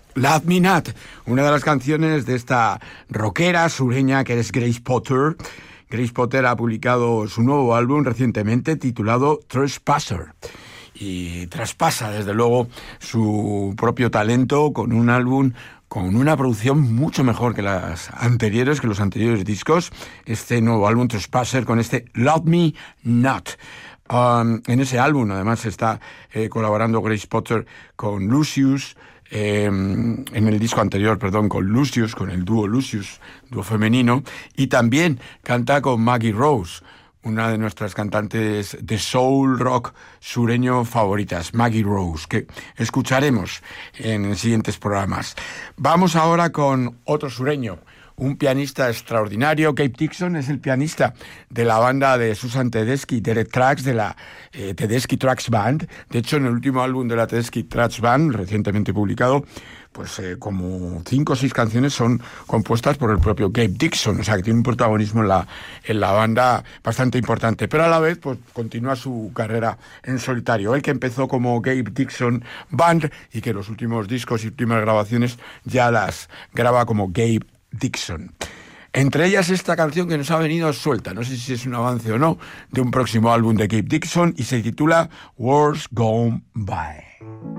Love Me Not, una de las canciones de esta rockera sureña que es Grace Potter. Grace Potter ha publicado su nuevo álbum recientemente titulado Trespasser y traspasa desde luego su propio talento con un álbum con una producción mucho mejor que los anteriores discos. Este nuevo álbum Trespasser con este Love Me Not. En ese álbum además está colaborando Grace Potter con Lucius, en el disco anterior, con Lucius, con el dúo Lucius, dúo femenino, y también canta con Maggie Rose, una de nuestras cantantes de soul rock sureño favoritas, Maggie Rose, que escucharemos en siguientes programas. Vamos ahora con otro sureño, un pianista extraordinario. Gabe Dixon es el pianista de la banda de Susan Tedeschi, Derek Trax, de la Tedeschi Trax Band. De hecho, en el último álbum de la Tedeschi Trax Band, recientemente publicado, como 5 o 6 canciones son compuestas por el propio Gabe Dixon, o sea que tiene un protagonismo en la banda bastante importante, pero a la vez continúa su carrera en solitario. Él que empezó como Gabe Dixon Band y que los últimos discos y últimas grabaciones ya las graba como Gabe Dixon. Entre ellas esta canción que nos ha venido suelta, no sé si es un avance o no, de un próximo álbum de Gabe Dixon y se titula Wars Gone By.